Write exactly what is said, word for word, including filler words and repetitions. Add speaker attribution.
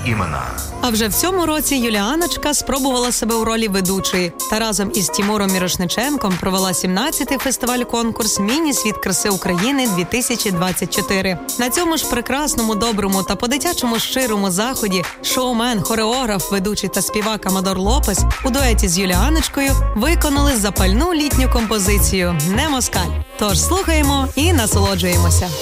Speaker 1: імена.
Speaker 2: А вже в цьому році Юліаночка спробувала себе у ролі ведучої та разом із Тімуром Мірошниченком провела сімнадцятий фестиваль-конкурс «Міні-світ краси України-дві тисячі двадцять чотири». На цьому ж прекрасному, доброму та по-дитячому щирому заході шоумен, хореограф, ведучий та співак Амадор Лопес у дуеті з Юліаночкою виконали запальну літню композицію «Не москаль». Тож слухаємо і насолоджуємося.